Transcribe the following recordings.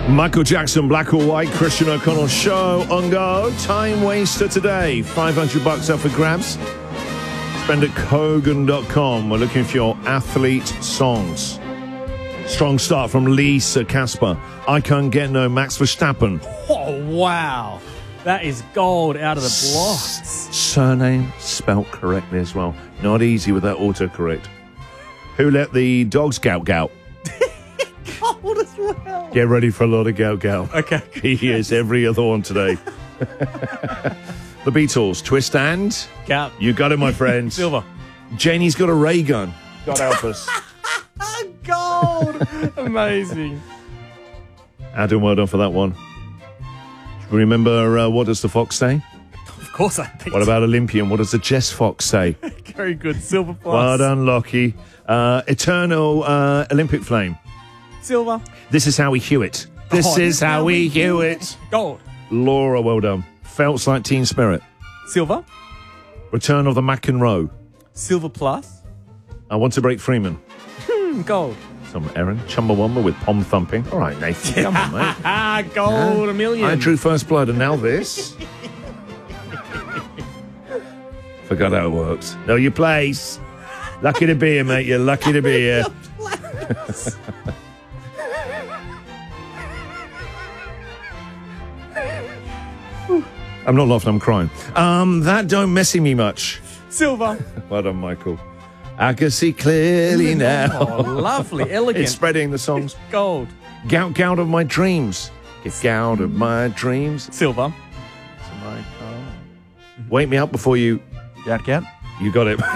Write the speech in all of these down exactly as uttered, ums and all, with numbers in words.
Michael Jackson, Black or White, Christian O'Connell show on go. Time waster today. five hundred bucks up for grabs. Spend at Kogan dot com. We're looking for your athlete songs. Strong start from Lisa Casper. I Can't Get No Max Verstappen. Oh, wow. That is gold out of the blocks. S- surname spelt correctly as well. Not easy with that autocorrect. Who let the dogs gout gout? Gold as well. Get ready for a lot of gout gout. Okay. He is every other one today. The Beatles, Twist and... Gout. You got it, my friend. Silver. Janie's got a ray gun. God help us. Gold. Amazing. Adam, well done for that one. Remember, uh, what does the fox say? Of course I think What about Olympian? What does the Jess Fox say? Very good. Silver plus. Well done, Lockie. Uh, eternal uh, Olympic flame. Silver. This is how we hew it. This Oh, is how we hew it. Gold. Laura, well done. Felts like Teen Spirit. Silver. Return of the McEnroe. Silver plus. I Want to Break Freeman. Hmm, gold. Some Aaron. Chumbawamba with Pom Thumping. All right, Nathan, come on, mate. Ah, gold. Yeah. A million. I drew First Blood and now this. Forgot how it works. Know your place. Lucky to be here, mate. You're lucky to be here. I'm not laughing, I'm crying. Um, that don't messy me much. Silver. Well done, Michael. I can see clearly now. Oh, lovely. Elegant. It's spreading the songs. Gold. Gout, gout of my dreams. Get gout of my dreams. Silver. Wake me up before you... Gout, gout. You got it.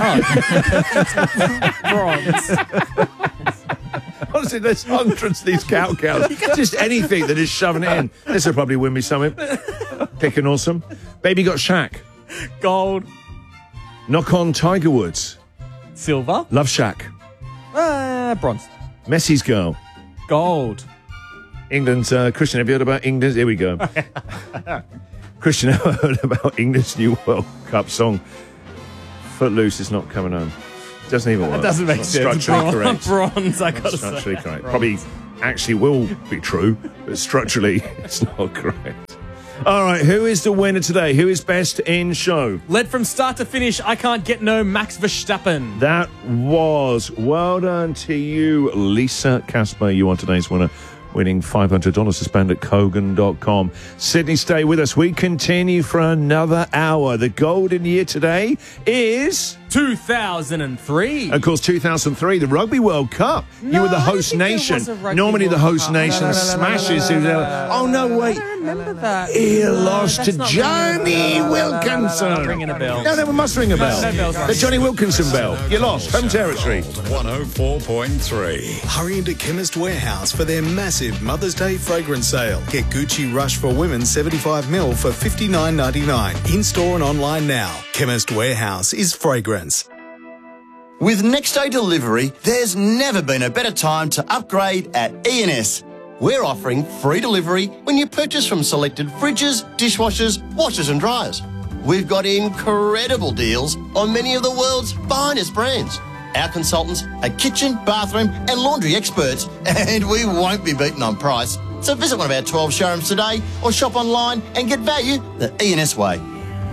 Bronze. Honestly, there's hundreds of these gout gouts. Just anything that is shoving it in. This will probably win me something. Picking awesome. Baby Got Shaq. Gold. Knock on Tiger Woods. Silver. Love Shack. Uh, bronze. Messi's Girl. Gold. England's... Uh, Christian, have you heard about England? Here we go. Christian, have you heard about England's new World Cup song? Footloose is not coming home. Doesn't even work. That doesn't make It's sense. Structurally Bronze, correct. bronze, I gotta Structurally say. correct. Bronze. Probably actually will be true, but structurally it's not correct. All right, who is the winner today? Who is best in show? Led from start to finish, I Can't Get No Max Verstappen. That was well done to you, Lisa Casper. You are today's winner, winning five hundred dollars to spend at Kogan dot com. Sydney, stay with us. We continue for another hour. The golden year today is... two thousand three. Of course, two thousand three, the Rugby World Cup. No, you were the I don't host think there nation. was a Rugby Normally the World host Cup. nation No, no, no, no, smashes. no, no, who no, they're- no, oh, no, wait. I don't remember that. He lost That's to not Johnny ringing a bell. Wilkinson. Not ringing a bell. No, that must ring a bell. no bells the rung. Johnny Wilkinson bell. You lost. Home territory. one oh four point three. Hurry into Chemist Warehouse for their massive Mother's Day fragrance sale. Get Gucci Rush for Women seventy-five mil for fifty-nine ninety-nine. In-store and online now. Chemist Warehouse is fragrance. With next day delivery, there's never been a better time to upgrade at E and S. We're offering free delivery when you purchase from selected fridges, dishwashers, washers and dryers. We've got incredible deals on many of the world's finest brands. Our consultants are kitchen, bathroom and laundry experts, and we won't be beaten on price. So visit one of our twelve showrooms today or shop online and get value the E and S way.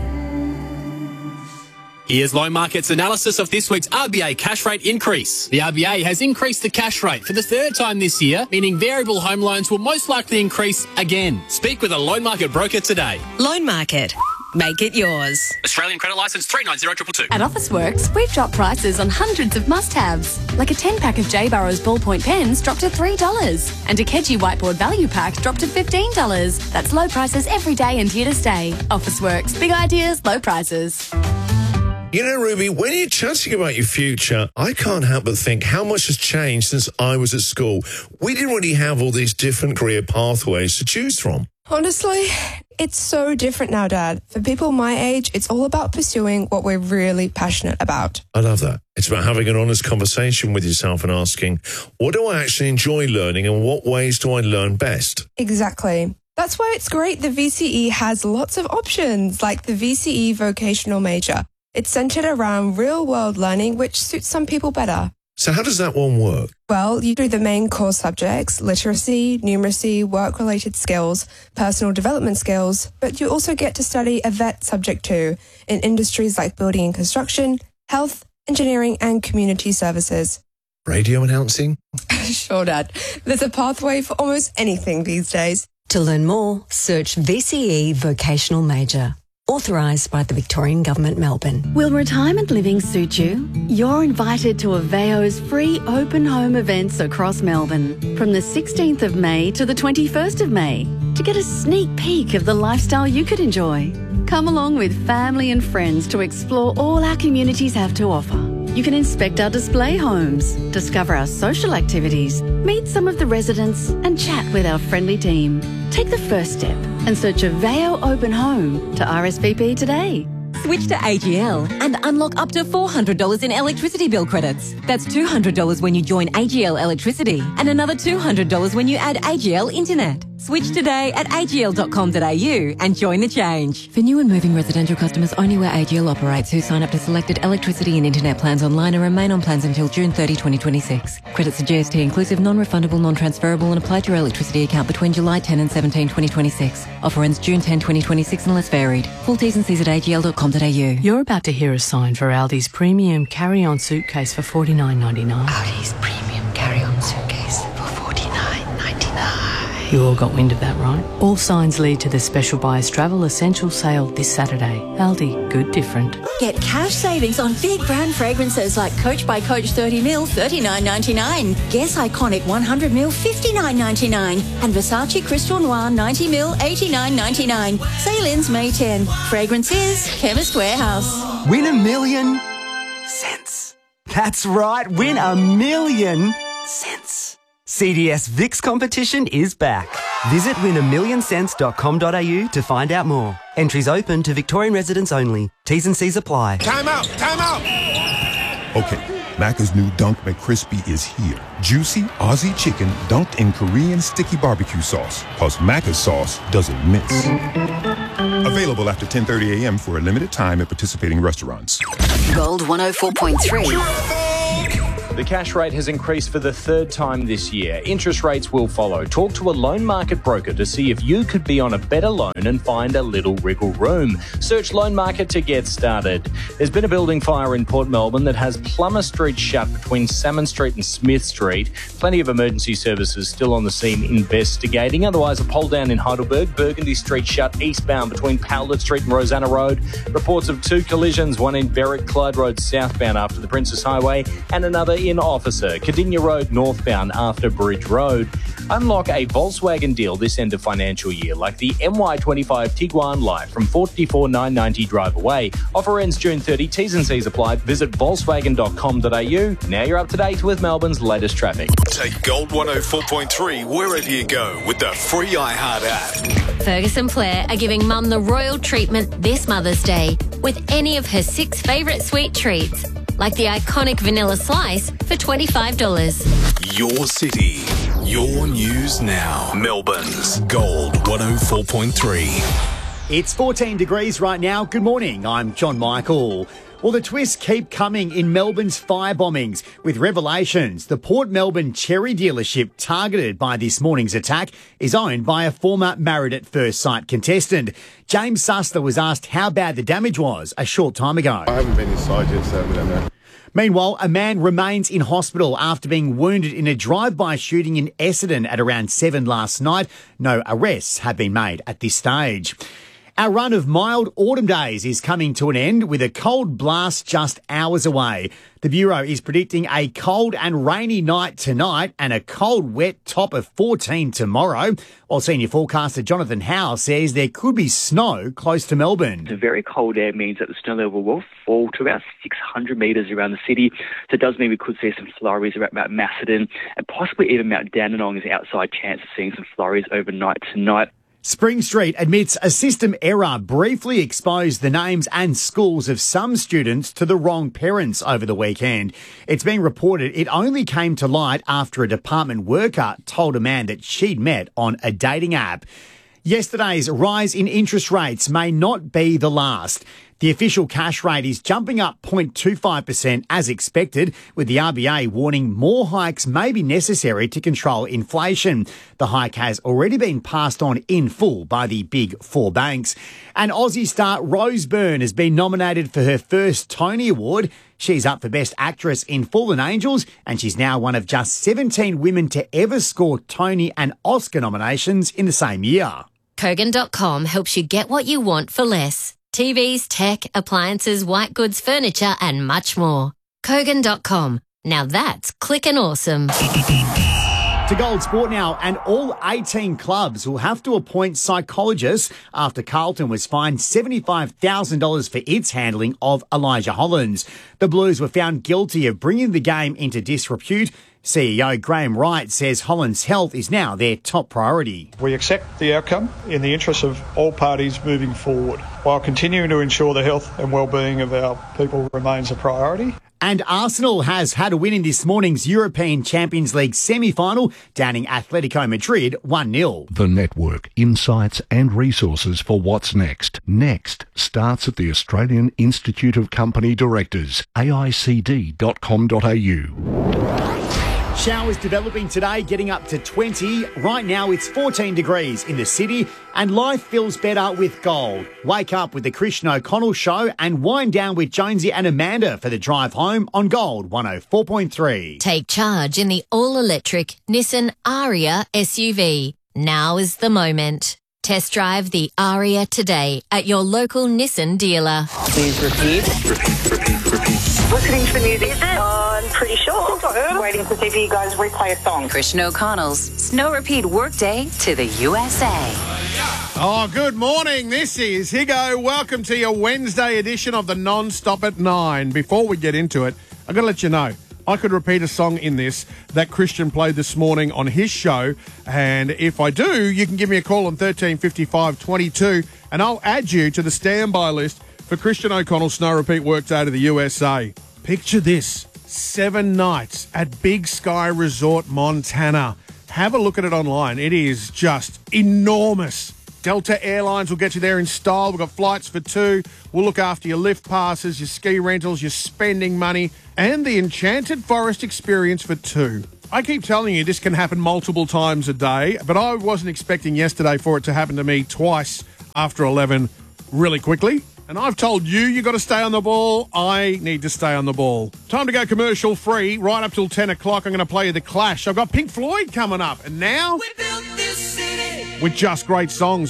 Here's Loan Market's analysis of this week's R B A cash rate increase. The R B A has increased the cash rate for the third time this year, meaning variable home loans will most likely increase again. Speak with a Loan Market broker today. Loan Market. Make it yours. Australian credit licence three nine zero two two two. At Officeworks, we've dropped prices on hundreds of must-haves, like a ten-pack of J. Burrows ballpoint pens dropped to three dollars, and a Keji whiteboard value pack dropped to fifteen dollars. That's low prices every day and here to stay. Officeworks. Big ideas, low prices. You know, Ruby, when you're chatting about your future, I can't help but think how much has changed since I was at school. We didn't really have all these different career pathways to choose from. Honestly, it's so different now, Dad. For people my age, it's all about pursuing what we're really passionate about. I love that. It's about having an honest conversation with yourself and asking, what do I actually enjoy learning and what ways do I learn best? Exactly. That's why it's great the V C E has lots of options, like the V C E vocational major. It's centered around real-world learning, which suits some people better. So how does that one work? Well, you do the main core subjects, literacy, numeracy, work-related skills, personal development skills, but you also get to study a vet subject too, in industries like building and construction, health, engineering and community services. Radio announcing? Sure, Dad. There's a pathway for almost anything these days. To learn more, search V C E Vocational Major. Authorised by the Victorian Government, Melbourne. Will retirement living suit you? You're invited to Aveo's free open home events across Melbourne from the sixteenth of May to the twenty-first of May to get a sneak peek of the lifestyle you could enjoy. Come along with family and friends to explore all our communities have to offer. You can inspect our display homes, discover our social activities, meet some of the residents and chat with our friendly team. Take the first step and search Aveo Open Home to R S V P today. Switch to A G L and unlock up to four hundred dollars in electricity bill credits. That's two hundred dollars when you join A G L Electricity and another two hundred dollars when you add A G L Internet. Switch today at a g l dot com dot a u and join the change. For new and moving residential customers only where A G L operates who sign up to selected electricity and internet plans online and remain on plans until June thirtieth, twenty twenty-six. Credits are G S T inclusive, non-refundable, non-transferable and apply to your electricity account between July tenth and seventeenth, twenty twenty-six. Offer ends June tenth, twenty twenty-six unless varied. Full T's and C's at a g l dot com dot a u. You're about to hear a sign for Aldi's premium carry-on suitcase for forty-nine ninety-nine. Aldi's premium carry-on suitcase for forty-nine ninety-nine. You all got wind of that, right? All signs lead to the Special Buyers Travel Essential Sale this Saturday. Aldi, good different. Get cash savings on big brand fragrances like Coach by Coach thirty mil, thirty-nine ninety-nine. Guess Iconic one hundred mil, fifty-nine ninety-nine. And Versace Crystal Noir ninety mil, eighty-nine ninety-nine. Sale ends May tenth. Fragrances, Chemist Warehouse. Win a million cents. That's right, win a million cents. C D S VIX competition is back. Visit win a million cents dot com dot a u to find out more. Entries open to Victorian residents only. T's and C's apply. Time out! Time out! Okay, Macca's new Dunk McCrispy is here. Juicy Aussie chicken dunked in Korean sticky barbecue sauce. Plus Macca's sauce doesn't miss. Available after ten thirty a.m. for a limited time at participating restaurants. Gold one oh four point three. The cash rate has increased for the third time this year. Interest rates will follow. Talk to a loan market broker to see if you could be on a better loan and find a little wriggle room. Search Loan Market to get started. There's been a building fire in Port Melbourne that has Plummer Street shut between Salmon Street and Smith Street. Plenty of emergency services still on the scene investigating. Otherwise, a pole down in Heidelberg. Burgundy Street shut eastbound between Powlett Street and Rosanna Road. Reports of two collisions, one in Berwick Clyde Road southbound after the Princess Highway and another in Officer, Cardinia Road northbound after Bridge Road. Unlock a Volkswagen deal this end of financial year, like the M Y twenty-five Tiguan Life from forty-four thousand nine hundred ninety drive away. Offer ends June thirtieth. T's and C's apply. Visit volkswagen dot com dot a u. Now you're up to date with Melbourne's latest traffic. Take Gold one oh four point three wherever you go with the free iHeart app. Fergus and Blair are giving Mum the royal treatment this Mother's Day with any of her six favourite sweet treats, like the iconic vanilla slice for twenty-five dollars. Your city, your news now. Melbourne's Gold one oh four point three. It's fourteen degrees right now. Good morning, I'm John Michael. Well, the twists keep coming in Melbourne's fire bombings, with revelations the Port Melbourne Cherry dealership targeted by this morning's attack is owned by a former Married at First Sight contestant. James Sussler was asked how bad the damage was a short time ago. I haven't been inside yet, so we don't know. Meanwhile, a man remains in hospital after being wounded in a drive-by shooting in Essendon at around seven last night. No arrests have been made at this stage. Our run of mild autumn days is coming to an end with a cold blast just hours away. The Bureau is predicting a cold and rainy night tonight and a cold, wet top of fourteen tomorrow. While senior forecaster Jonathan Howe says there could be snow close to Melbourne. The very cold air means that the snow level will fall to about six hundred metres around the city. So it does mean we could see some flurries around Mount Macedon and possibly even Mount Dandenong is an outside chance of seeing some flurries overnight tonight. Spring Street admits a system error briefly exposed the names and schools of some students to the wrong parents over the weekend. It's been reported it only came to light after a department worker told a man that she'd met on a dating app. Yesterday's rise in interest rates may not be the last. The official cash rate is jumping up zero point two five percent as expected, with the R B A warning more hikes may be necessary to control inflation. The hike has already been passed on in full by the big four banks. And Aussie star Rose Byrne has been nominated for her first Tony Award. She's up for Best Actress in Fallen Angels, and she's now one of just seventeen women to ever score Tony and Oscar nominations in the same year. Kogan dot com helps you get what you want for less. T Vs, tech, appliances, white goods, furniture, and much more. Kogan dot com. Now that's clickin' awesome. To Gold Sport now, and all eighteen clubs will have to appoint psychologists after Carlton was fined seventy-five thousand dollars for its handling of Elijah Hollands. The Blues were found guilty of bringing the game into disrepute. C E O Graham Wright says Hollands' health is now their top priority. We accept the outcome in the interest of all parties moving forward, while continuing to ensure the health and well-being of our people remains a priority. And Arsenal has had a win in this morning's European Champions League semi-final, downing Atletico Madrid one nil. The network, insights and resources for what's next. Next starts at the Australian Institute of Company Directors, A I C D dot com dot A U. Showers developing today, getting up to twenty. Right now it's fourteen degrees in the city, and life feels better with Gold. Wake up with the Christian O'Connell Show and wind down with Jonesy and Amanda for the drive home on Gold one oh four point three. Take charge in the all-electric Nissan Aria S U V. Now is the moment. Test drive the Aria today at your local Nissan dealer. Please repeat. Repeat, repeat, repeat. Listening to the music. Is it? I'm pretty sure. I'm waiting to see if you guys replay a song. Christian O'Connell's Snow Repeat Workday to the U S A. Oh, good morning. This is Higo. Welcome to your Wednesday edition of the Non-Stop at nine. Before we get into it, I've got to let you know, I could repeat a song in this that Christian played this morning on his show. And if I do, you can give me a call on thirteen fifty-five twenty-two and I'll add you to the standby list for Christian O'Connell's Snow Repeat Workday to the U S A. Picture this, seven nights at Big Sky Resort, Montana. Have a look at it online. It is just enormous. Delta Airlines will get you there in style. We've got flights for two. We'll look after your lift passes, your ski rentals, your spending money, and the Enchanted Forest experience for two. I keep telling you this can happen multiple times a day, but I wasn't expecting yesterday for it to happen to me twice after eleven really quickly. And I've told you, you got to stay on the ball. I need to stay on the ball. Time to go commercial free. Right up till ten o'clock, I'm going to play you The Clash. I've got Pink Floyd coming up. And now, we built this city with just great songs.